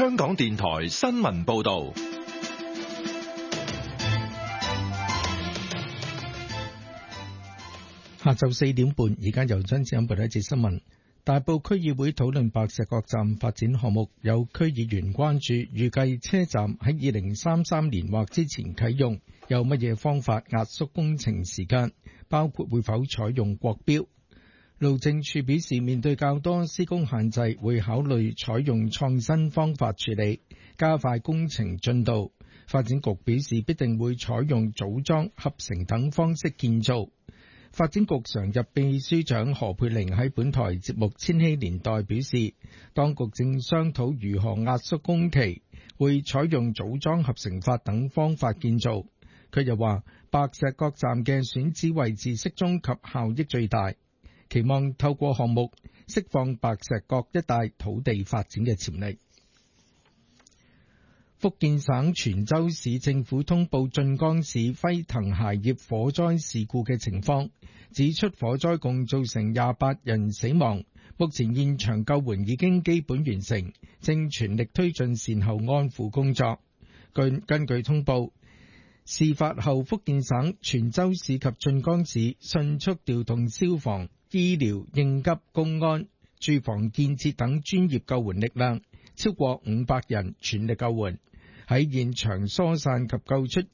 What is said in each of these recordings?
香港電台新聞報道。 下晝4點半，而家由張子欣報一節新聞。大埔區議會討論白石角站發展項目，有區議員關注，預計車站喺2033年或之前啟用，有乜嘢方法壓縮工程時間，包括會否採用國標。路政署表示，面對較多施工限制，會考慮採用創新方法處理，加快工程進度。發展局表示，必定會採用組裝、合成等方式建造。發展局常任秘書長何佩玲喺本台節目《千禧年代》表示，當局正商討如何壓縮工期，會採用組裝合成法等方法建造。佢又話，白石角站嘅選址位置適中及效益最大，期望透過項目釋放白石角一帶土地發展嘅潛力。福建省泉州市政府通報晉江市輝騰鞋業火災事故嘅情況，指出火災共造成28人死亡，目前現場救援已經基本完成，正全力推進善後安撫工作。根據通報，事發後福建省泉州市及晉江市迅速調動消防、醫療、應急、公安、住房建設等專業救援力量，超過500人全力救援，喺現場疏散及救出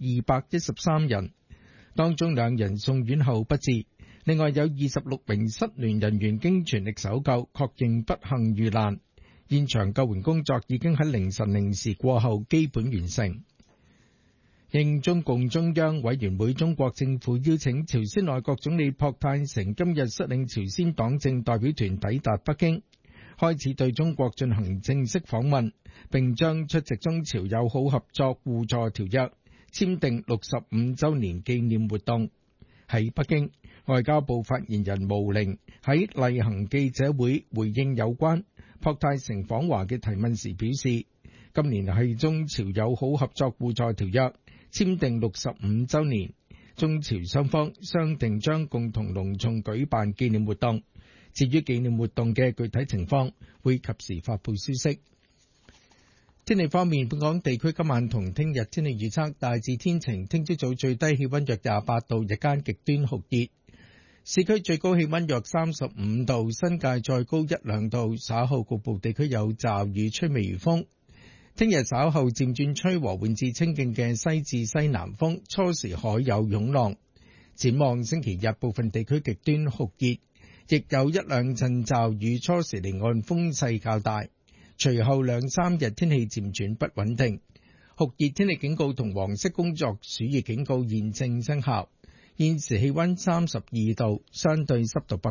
213人，當中2人送院後不治。另外有26名失聯人員經全力搜救，確認不幸遇難。現場救援工作已經喺凌晨0時過後基本完成。應中共中央委員會中國政府邀請，朝鮮內閣總理朴泰成今日率領朝鮮黨政代表團抵達北京，開始對中國進行正式訪問，並將出席中朝友好合作互助條約簽訂65週年紀念活動。喺北京，外交部發言人毛寧喺例行記者會回應有關朴泰成訪華嘅提問時表示，今年係中朝友好合作互助條約簽訂65週年，中朝雙方商定將共同隆重舉辦紀念活動。至於紀念活動嘅具體情況，會及時發布消息。天氣方面，本港地區今晚同聽日天氣預測大致天晴，聽朝早最低氣溫約28度，日間極端酷熱，市區最高氣溫約35度，新界再高1-2度，稍後局部地區有驟雨，吹微風。聽日稍後漸轉吹和緩至清勁嘅西至西南風，初時海有湧浪。展望星期日，部分地區極端酷熱，亦有1-2陣驟雨，初時離岸風勢較大。隨後2-3日天氣漸轉不穩定，酷熱天氣警告同黃色工作暑熱警告現正生效。現時氣溫32度，相對濕度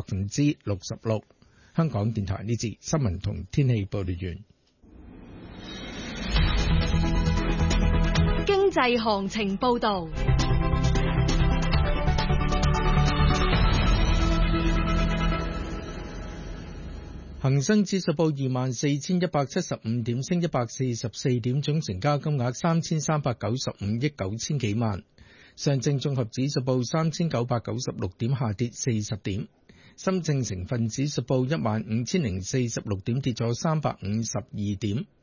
66%。香港電台呢節新聞同天氣報道完。 經濟行情報道。 恒生指數報24,175點，升144點，總成交金額3,395億9千幾萬。上證綜合指數報3,996點，下跌40點。深證成分指數報15,046點，跌咗352點。